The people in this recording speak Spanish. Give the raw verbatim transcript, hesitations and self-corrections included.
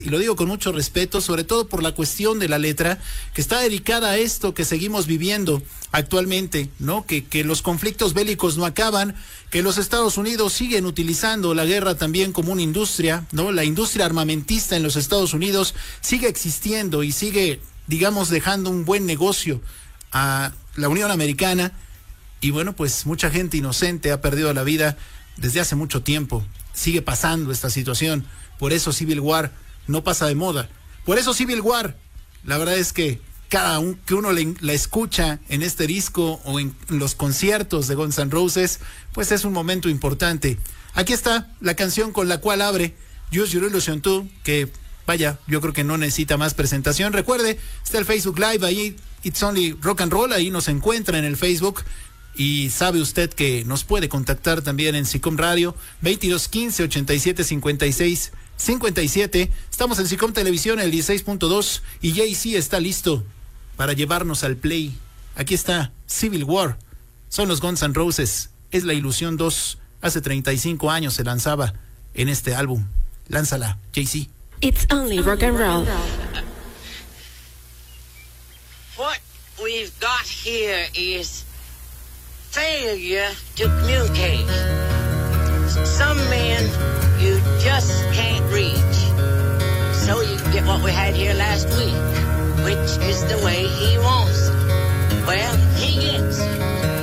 y lo digo con mucho respeto, sobre todo por la cuestión de la letra, que está dedicada a esto que seguimos viviendo actualmente, ¿no? Que, que los conflictos bélicos no acaban, que los Estados Unidos siguen utilizando la guerra también como una industria, ¿no? La industria armamentista en los Estados Unidos sigue existiendo y sigue, digamos, dejando un buen negocio a la Unión Americana, y bueno, pues mucha gente inocente ha perdido la vida desde hace mucho tiempo. Sigue pasando esta situación, por eso Civil War no pasa de moda. Por eso Civil War, la verdad es que cada un, que uno le, la escucha en este disco o en los conciertos de Guns N' Roses, pues es un momento importante. Aquí está la canción con la cual abre Use Your Illusion dos, que vaya, yo creo que no necesita más presentación. Recuerde, está el Facebook Live ahí, It's Only Rock and Roll, ahí nos encuentra en el Facebook. Y sabe usted que nos puede contactar también en SICOM Radio, veintidós quince, ochenta y siete, cincuenta y seis, cincuenta y siete. Estamos en SICOM Televisión, el dieciséis punto dos, y Jay-Z está listo para llevarnos al play. Aquí está Civil War, son los Guns N' Roses, es la Ilusión dos. Hace treinta y cinco años se lanzaba en este álbum. Lánzala, Jay-Z. It's only rock and roll. What we've got here is failure to communicate. Some men you just can't reach. So you get what we had here last week, which is the way he wants it. Well, he gets it.